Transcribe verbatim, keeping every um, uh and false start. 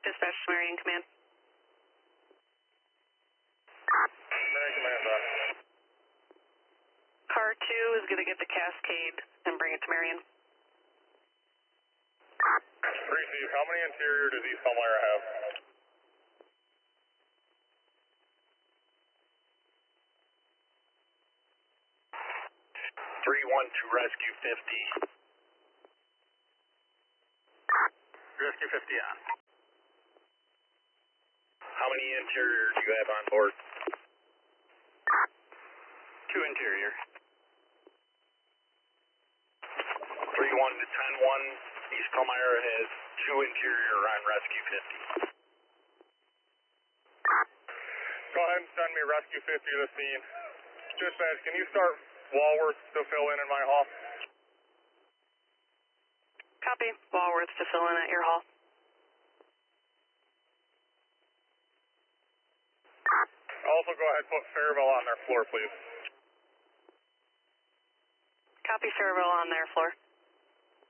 Dispatch to Marion Command. Marion Command, on. Car two is going to get the Cascade and bring it to Marion. Receive, how many interior does East Palmyra have? three one two Rescue fifty. Rescue fifty on. How many interior do you have on board? Two interior. three one to ten one, East Palmyra has two interior on Rescue fifty. Go ahead and send me Rescue fifty to the scene. Dispatch, can you start Walworth to fill in in my hall? Copy. Walworth to fill in at your hall. Also, go ahead and put Fairville on their floor, please. Copy Fairville on their floor.